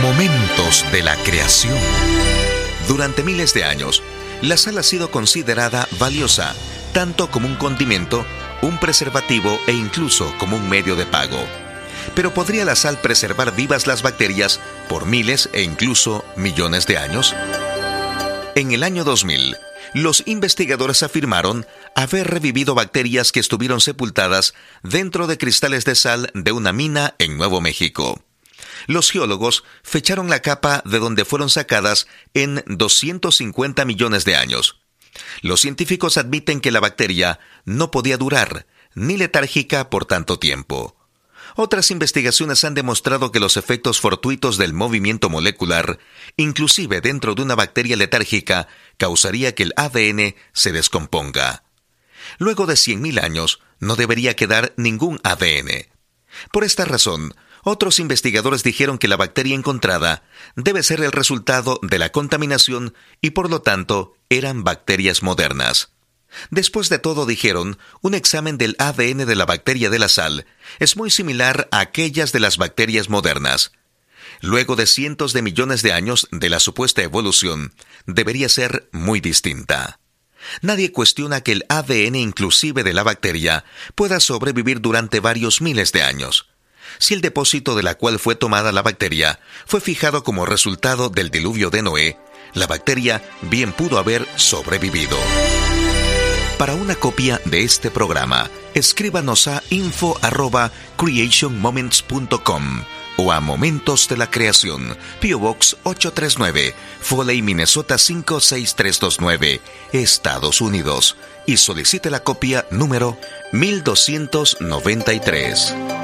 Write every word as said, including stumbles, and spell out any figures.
Momentos de la creación. Durante miles de años, la sal ha sido considerada valiosa, tanto como un condimento, un preservativo e incluso como un medio de pago. Pero ¿podría la sal preservar vivas las bacterias por miles e incluso millones de años? En el año dos mil, los investigadores afirmaron haber revivido bacterias que estuvieron sepultadas dentro de cristales de sal de una mina en Nuevo México. Los geólogos fecharon la capa de donde fueron sacadas en doscientos cincuenta millones de años. Los científicos admiten que la bacteria no podía durar, ni letárgica por tanto tiempo. Otras investigaciones han demostrado que los efectos fortuitos del movimiento molecular, inclusive dentro de una bacteria letárgica, causaría que el A D N se descomponga. Luego de cien mil años, no debería quedar ningún A D N. Por esta razón, otros investigadores dijeron que la bacteria encontrada debe ser el resultado de la contaminación y por lo tanto eran bacterias modernas. Después de todo, dijeron, un examen del A D N de la bacteria de la sal es muy similar a aquellas de las bacterias modernas. Luego de cientos de millones de años de la supuesta evolución, debería ser muy distinta. Nadie cuestiona que el A D N inclusive de la bacteria pueda sobrevivir durante varios miles de años. Si el depósito de la cual fue tomada la bacteria fue fijado como resultado del diluvio de Noé, la bacteria bien pudo haber sobrevivido. Para una copia de este programa, escríbanos a info arroba creation moments punto com o a Momentos de la Creación, P O Box ocho tres nueve, Foley, Minnesota cinco seis tres dos nueve, Estados Unidos, y solicite la copia número mil doscientos noventa y tres.